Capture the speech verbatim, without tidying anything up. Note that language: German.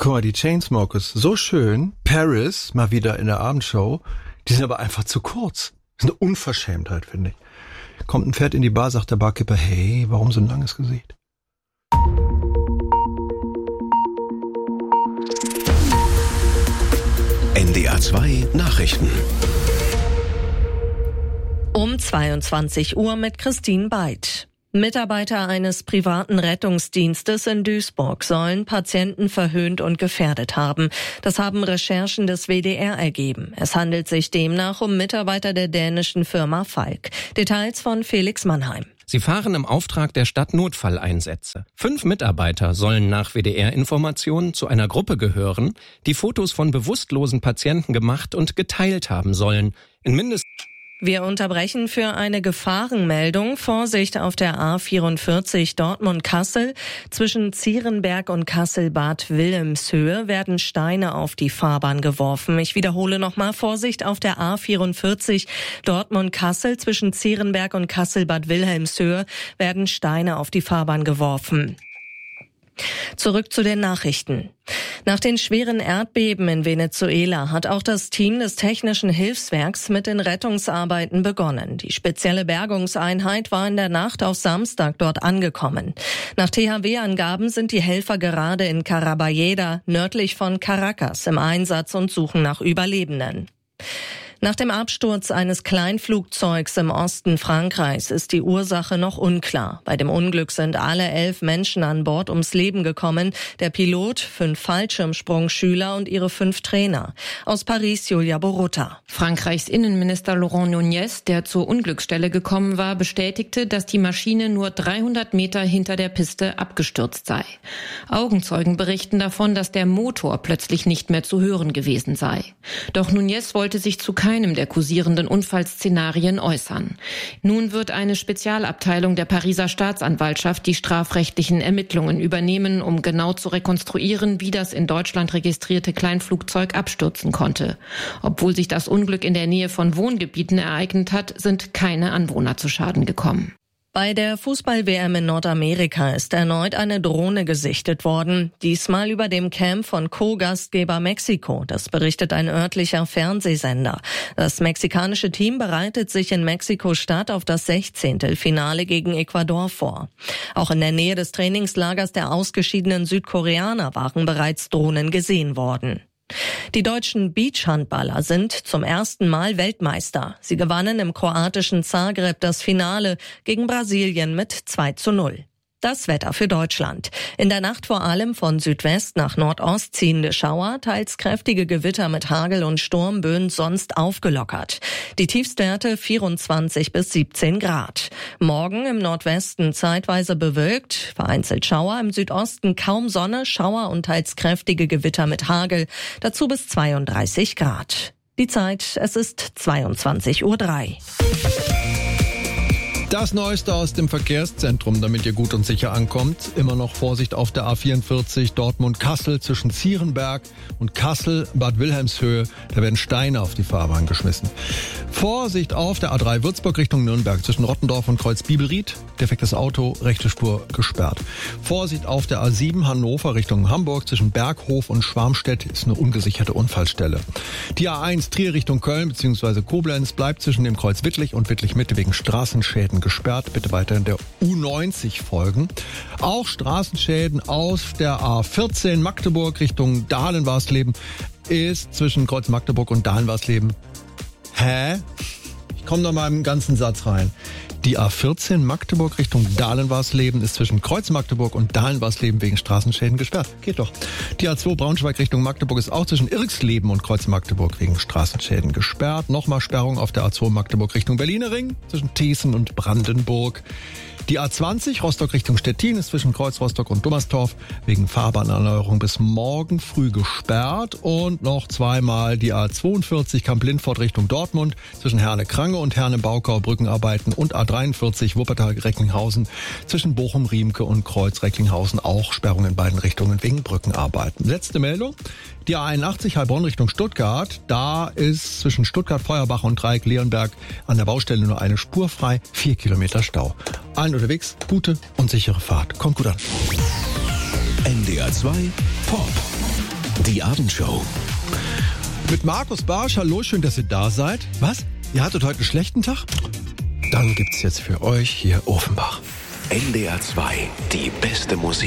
Guck mal, die Chainsmokers, so schön. Paris, mal wieder in der Abendshow. Die sind aber einfach zu kurz. Das ist eine Unverschämtheit, finde ich. Kommt ein Pferd in die Bar, sagt der Barkeeper, hey, warum so ein langes Gesicht? N D R zwei Nachrichten. Um zweiundzwanzig Uhr mit Christine Beid. Mitarbeiter eines privaten Rettungsdienstes in Duisburg sollen Patienten verhöhnt und gefährdet haben. Das haben Recherchen des W D R ergeben. Es handelt sich demnach um Mitarbeiter der dänischen Firma Falk. Details von Felix Mannheim. Sie fahren im Auftrag der Stadt Notfalleinsätze. Fünf Mitarbeiter sollen nach W D R-Informationen zu einer Gruppe gehören, die Fotos von bewusstlosen Patienten gemacht und geteilt haben sollen. In mindestens Wir unterbrechen für eine Gefahrenmeldung. Vorsicht auf der A vierundvierzig Dortmund-Kassel. Zwischen Zierenberg und Kassel-Bad Wilhelmshöhe werden Steine auf die Fahrbahn geworfen. Ich wiederhole nochmal, Vorsicht auf der A vierundvierzig Dortmund-Kassel. Zwischen Zierenberg und Kassel-Bad Wilhelmshöhe werden Steine auf die Fahrbahn geworfen. Zurück zu den Nachrichten. Nach den schweren Erdbeben in Venezuela hat auch das Team des Technischen Hilfswerks mit den Rettungsarbeiten begonnen. Die spezielle Bergungseinheit war in der Nacht auf Samstag dort angekommen. Nach T H W-Angaben sind die Helfer gerade in Caraballeda, nördlich von Caracas, im Einsatz und suchen nach Überlebenden. Nach dem Absturz eines Kleinflugzeugs im Osten Frankreichs ist die Ursache noch unklar. Bei dem Unglück sind alle elf Menschen an Bord ums Leben gekommen. Der Pilot, fünf Fallschirmsprungschüler und ihre fünf Trainer. Aus Paris, Julia Borutta. Frankreichs Innenminister Laurent Nunez, der zur Unglücksstelle gekommen war, bestätigte, dass die Maschine nur dreihundert Meter hinter der Piste abgestürzt sei. Augenzeugen berichten davon, dass der Motor plötzlich nicht mehr zu hören gewesen sei. Doch Nunez wollte sich zu keinem der kursierenden Unfallszenarien äußern. Nun wird eine Spezialabteilung der Pariser Staatsanwaltschaft die strafrechtlichen Ermittlungen übernehmen, um genau zu rekonstruieren, wie das in Deutschland registrierte Kleinflugzeug abstürzen konnte. Obwohl sich das Unglück in der Nähe von Wohngebieten ereignet hat, sind keine Anwohner zu Schaden gekommen. Bei der Fußball-W M in Nordamerika ist erneut eine Drohne gesichtet worden. Diesmal über dem Camp von Co-Gastgeber Mexiko. Das berichtet ein örtlicher Fernsehsender. Das mexikanische Team bereitet sich in Mexiko-Stadt auf das Sechzehntelfinale gegen Ecuador vor. Auch in der Nähe des Trainingslagers der ausgeschiedenen Südkoreaner waren bereits Drohnen gesehen worden. Die deutschen Beachhandballer sind zum ersten Mal Weltmeister. Sie gewannen im kroatischen Zagreb das Finale gegen Brasilien mit zwei zu null. Das Wetter für Deutschland. In der Nacht vor allem von Südwest nach Nordost ziehende Schauer, teils kräftige Gewitter mit Hagel und Sturmböen, sonst aufgelockert. Die Tiefstwerte vierundzwanzig bis siebzehn Grad. Morgen im Nordwesten zeitweise bewölkt, vereinzelt Schauer, im Südosten kaum Sonne, Schauer und teils kräftige Gewitter mit Hagel, dazu bis zweiunddreißig Grad. Die Zeit, es ist zweiundzwanzig Uhr drei. Das Neueste aus dem Verkehrszentrum, damit ihr gut und sicher ankommt. Immer noch Vorsicht auf der A vierundvierzig Dortmund-Kassel zwischen Zierenberg und Kassel-Bad Wilhelmshöhe. Da werden Steine auf die Fahrbahn geschmissen. Vorsicht auf der A drei Würzburg Richtung Nürnberg zwischen Rottendorf und Kreuz-Biebelried. Defektes Auto, rechte Spur gesperrt. Vorsicht auf der A sieben Hannover Richtung Hamburg zwischen Berghof und Schwarmstedt ist eine ungesicherte Unfallstelle. Die A eins Trier Richtung Köln bzw. Koblenz bleibt zwischen dem Kreuz Wittlich und Wittlich Mitte wegen Straßenschäden gesperrt. Bitte weiter in der U neunzig folgen. Auch Straßenschäden auf der A vierzehn Magdeburg Richtung Dahlen-Warsleben ist zwischen Kreuz Magdeburg und Dahlen-Warsleben. Hä? Ich komme noch mal im ganzen Satz rein. Die A vierzehn Magdeburg Richtung Dahlen-Warsleben ist zwischen Kreuz Magdeburg und Dahlen-Warsleben wegen Straßenschäden gesperrt. Geht doch. Die A zwei Braunschweig Richtung Magdeburg ist auch zwischen Irxleben und Kreuz Magdeburg wegen Straßenschäden gesperrt. Nochmal Sperrung auf der A zwei Magdeburg Richtung Berliner Ring zwischen Thesen und Brandenburg. Die A zwanzig Rostock Richtung Stettin ist zwischen Kreuz Rostock und Dummerstorf wegen Fahrbahnerneuerung bis morgen früh gesperrt. Und noch zweimal die A zweiundvierzig Kamp-Lindfort Richtung Dortmund zwischen Herne-Krange und Herne-Baukau Brückenarbeiten und A dreiundvierzig Wuppertal-Recklinghausen zwischen Bochum-Riemke und Kreuz-Recklinghausen auch Sperrung in beiden Richtungen wegen Brückenarbeiten. Letzte Meldung. Die A einundachtzig Heilbronn Richtung Stuttgart, da ist zwischen Stuttgart-Feuerbach und Dreieck-Leonberg an der Baustelle nur eine Spur frei, vier Kilometer Stau. Allen unterwegs, gute und sichere Fahrt. Kommt gut an. N D R zwei Pop. Die Abendshow. Mit Markus Barsch, hallo, schön, dass ihr da seid. Was? Ihr hattet heute einen schlechten Tag? Dann gibt's jetzt für euch hier Offenbach. N D R zwei, die beste Musik.